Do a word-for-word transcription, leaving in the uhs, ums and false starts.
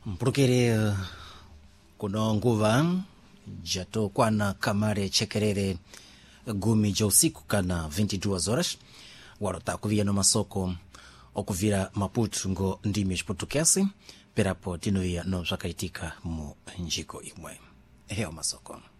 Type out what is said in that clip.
Mpulukire kuno nguva jato kwana kamare chekerere gumi ja usiku kana vinte e duas horas warota kuvia no masoko okuvira Maputo ngo ndimi chiputukesi perapo tinoia no zvakaitika mu njiko imwe. Heo masoko.